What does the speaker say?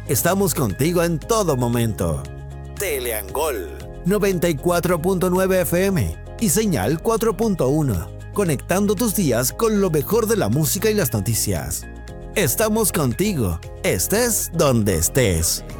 Estamos contigo en todo momento. Teleangol 94.9 FM y señal 4.1, conectando tus días con lo mejor de la música y las noticias. Estamos contigo, estés donde estés.